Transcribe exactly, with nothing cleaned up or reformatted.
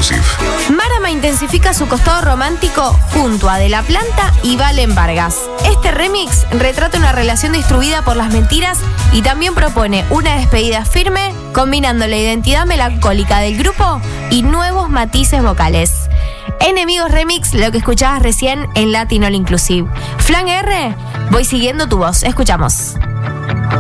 Inclusive. Marama intensifica su costado romántico junto a De La Planta y Valen Vargas. Este remix retrata una relación destruida por las mentiras y también propone una despedida firme, combinando la identidad melancólica del grupo y nuevos matices vocales. Enemigos Remix, lo que escuchabas recién en Latin All Inclusive. Flan R, voy siguiendo tu voz. Escuchamos.